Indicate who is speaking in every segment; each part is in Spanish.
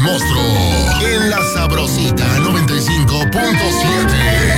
Speaker 1: monstruo en La Sabrosita 95.7.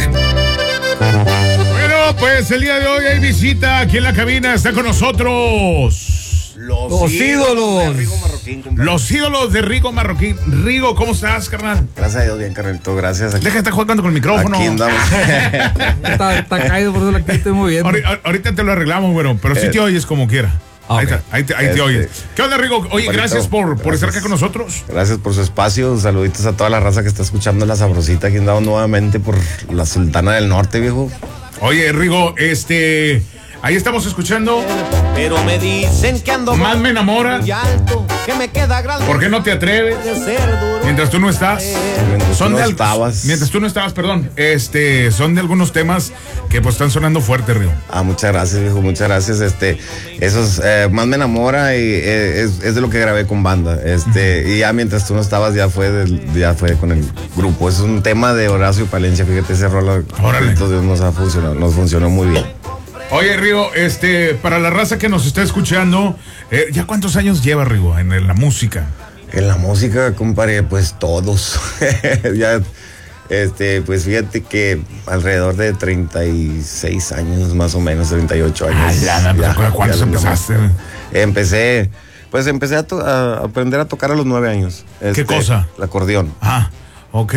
Speaker 2: Bueno, pues el día de hoy hay visita aquí en la cabina. Está con nosotros
Speaker 3: Los ídolos
Speaker 2: de Rigo Marroquín, compadre. Los ídolos de Rigo Marroquín. Rigo, ¿cómo estás, carnal?
Speaker 3: Gracias a Dios, bien, carnalito, gracias.
Speaker 2: Deja de estar jugando con el micrófono.
Speaker 3: Aquí andamos.
Speaker 4: Está caído, por eso la estoy moviendo.
Speaker 2: Ahorita te lo arreglamos, bueno, pero sí te oyes como quiera.
Speaker 4: Okay.
Speaker 2: Ahí te oyes. ¿Qué onda, Rigo? Oye, gracias por estar acá con nosotros.
Speaker 3: Gracias por su espacio. Saluditos a toda la raza que está escuchando La Sabrosita. Aquí andamos nuevamente por la Sultana del Norte, viejo.
Speaker 2: Oye, Rigo, ahí estamos escuchando.
Speaker 5: Pero me dicen que ando
Speaker 2: Más me enamora.
Speaker 5: muy alto, que me queda grande.
Speaker 2: ¿Por qué no te atreves?
Speaker 5: De ser duro.
Speaker 2: Mientras tú no estás. Mientras tú no estabas, perdón. Son de algunos temas que pues están sonando fuerte, Rigo.
Speaker 3: Muchas gracias, viejo, muchas gracias. Esos Más me enamora y es de lo que grabé con banda. Y ya mientras tú no estabas ya fue con el grupo. Es un tema de Horacio Palencia, fíjate, ese rol.
Speaker 2: Órale.
Speaker 3: Entonces nos funcionó muy bien.
Speaker 2: Oye, Rigo, para la raza que nos está escuchando, ¿ya cuántos años lleva, Rigo, en la música?
Speaker 3: En la música, compadre, pues todos. Ya, pues fíjate que alrededor de 36 años, más o menos, 38 años.
Speaker 2: ¿Cuántos empezaste?
Speaker 3: Empecé a aprender a tocar a los 9 años.
Speaker 2: ¿Qué cosa?
Speaker 3: El acordeón.
Speaker 2: Ok.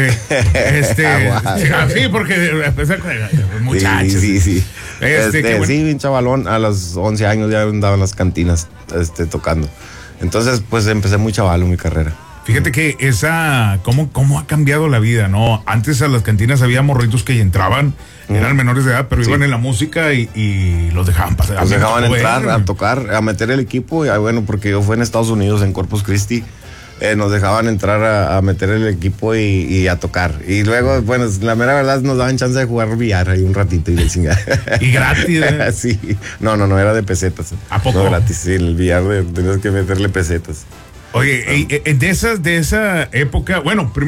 Speaker 2: Sí, porque empecé con muchachos.
Speaker 3: Sí.
Speaker 2: Sí,
Speaker 3: bien chavalón, a los 11 años ya andaba en las cantinas, tocando. Entonces, pues empecé muy chavalo mi carrera.
Speaker 2: Fíjate que cómo ha cambiado la vida, ¿no? Antes a las cantinas había morritos que entraban, eran menores de edad, pero iban en la música y los dejaban pasar.
Speaker 3: Los dejaban entrar a tocar, a meter el equipo, y bueno, porque yo fui en Estados Unidos, en Corpus Christi. Nos dejaban entrar a meter el equipo y a tocar. Y luego, bueno, la mera verdad nos daban chance de jugar billar ahí un ratito y de chingar.
Speaker 2: ¿Y gratis?
Speaker 3: Sí. No, era de pesetas.
Speaker 2: ¿A poco?
Speaker 3: No, gratis, sí, el billar tenías que meterle pesetas.
Speaker 2: Oye, de esa época, bueno,